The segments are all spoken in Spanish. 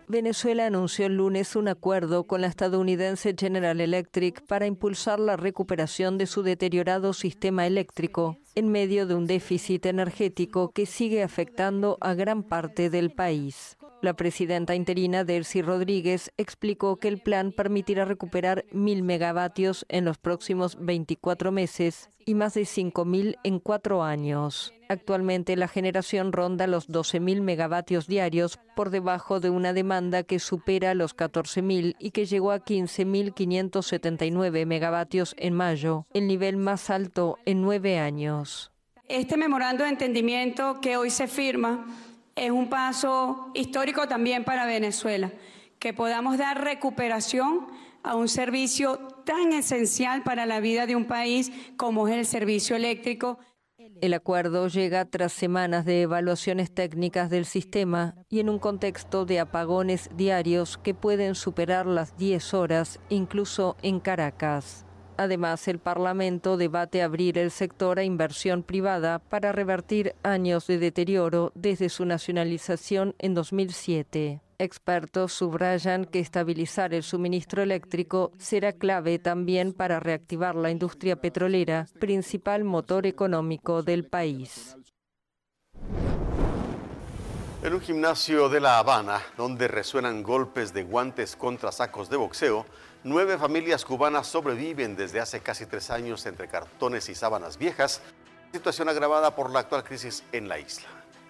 Venezuela anunció el lunes un acuerdo con la estadounidense General Electric para impulsar la recuperación de su deteriorado sistema eléctrico en medio de un déficit energético que sigue afectando a gran parte del país. La presidenta interina Delcy Rodríguez explicó que el plan permitirá recuperar 1.000 megavatios en los próximos 24 meses y más de 5.000 en 4 años. Actualmente la generación ronda los 12.000 megavatios diarios, por debajo de una demanda que supera los 14.000 y que llegó a 15.579 megavatios en mayo, el nivel más alto en 9 años. Este memorando de entendimiento que hoy se firma es un paso histórico también para Venezuela, que podamos dar recuperación a un servicio tan esencial para la vida de un país como es el servicio eléctrico. El acuerdo llega tras semanas de evaluaciones técnicas del sistema y en un contexto de apagones diarios que pueden superar las 10 horas, incluso en Caracas. Además, el Parlamento debate abrir el sector a inversión privada para revertir años de deterioro desde su nacionalización en 2007. Expertos subrayan que estabilizar el suministro eléctrico será clave también para reactivar la industria petrolera, principal motor económico del país. En un gimnasio de La Habana, donde resuenan golpes de guantes contra sacos de boxeo, 9 familias cubanas sobreviven desde hace casi 3 años entre cartones y sábanas viejas, situación agravada por la actual crisis en la isla.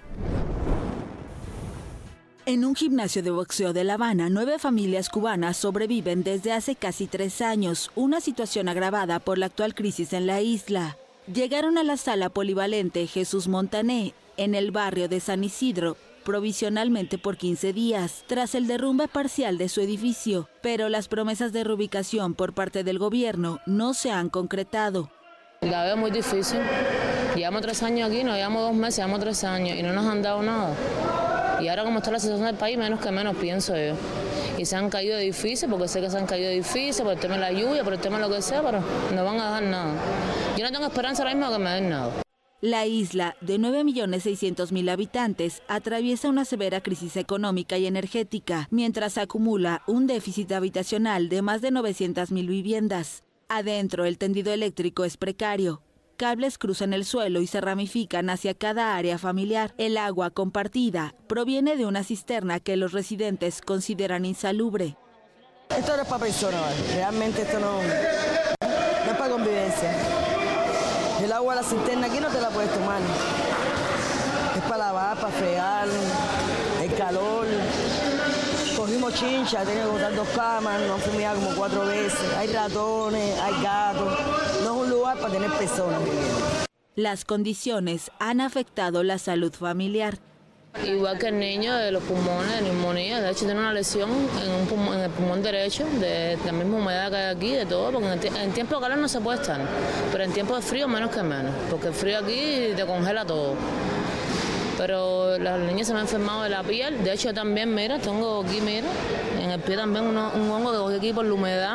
En un gimnasio de boxeo de La Habana, 9 familias cubanas sobreviven desde hace casi 3 años, una situación agravada por la actual crisis en la isla. Llegaron a la sala polivalente Jesús Montané, en el barrio de San Isidro, provisionalmente por 15 días, tras el derrumbe parcial de su edificio, pero las promesas de reubicación por parte del gobierno no se han concretado. La veo muy difícil. Llevamos 3 años aquí, no llevamos 2 meses, llevamos 3 años y no nos han dado nada. Y ahora como está la situación del país, menos que menos pienso yo. Y se han caído edificios, porque sé que se han caído edificios, por el tema de la lluvia, por el tema de lo que sea, pero no van a dar nada. Yo no tengo esperanza ahora mismo de que me den nada. La isla, de 9.600.000 habitantes, atraviesa una severa crisis económica y energética, mientras acumula un déficit habitacional de más de 900.000 viviendas. Adentro, el tendido eléctrico es precario. Cables cruzan el suelo y se ramifican hacia cada área familiar. El agua compartida proviene de una cisterna que los residentes consideran insalubre. Esto no es para personas, realmente esto no es para convivencia. El agua de la cisterna aquí no te la puedes tomar. Es para lavar, para fregar, el calor. Cogimos chincha, tenemos que botar 2 camas, nos han fumigado como 4 veces. Hay ratones, hay gatos. No es un lugar para tener personas viviendo. Las condiciones han afectado la salud familiar. Igual que el niño de los pulmones, de neumonía, de hecho tiene una lesión en el pulmón derecho, de la misma humedad que hay aquí, de todo, porque en tiempo de calor no se puede estar, pero en tiempo de frío menos que menos, porque el frío aquí te congela todo. Pero las niñas se me han enfermado de la piel, de hecho yo también, mira, tengo aquí, mira, en el pie también un hongo que cogí aquí por la humedad.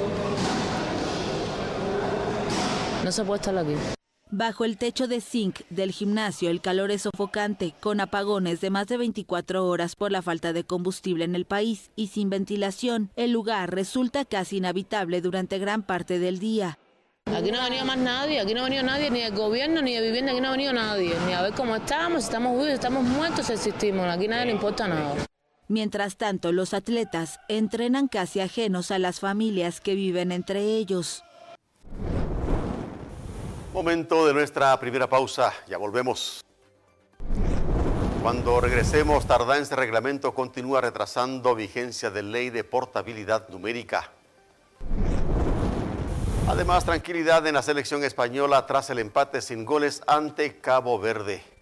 No se puede estar aquí. Bajo el techo de zinc del gimnasio, el calor es sofocante, con apagones de más de 24 horas por la falta de combustible en el país y sin ventilación. El lugar resulta casi inhabitable durante gran parte del día. Aquí no ha venido más nadie, aquí no ha venido nadie, ni del gobierno, ni de vivienda, aquí no ha venido nadie. Ni a ver cómo estamos, si estamos vivos, si estamos muertos, si existimos. Aquí a nadie le importa nada. Mientras tanto, los atletas entrenan casi ajenos a las familias que viven entre ellos. Momento de nuestra primera pausa, ya volvemos. Cuando regresemos, tardanza reglamento continúa retrasando vigencia de ley de portabilidad numérica. Además, tranquilidad en la selección española tras el empate sin goles ante Cabo Verde.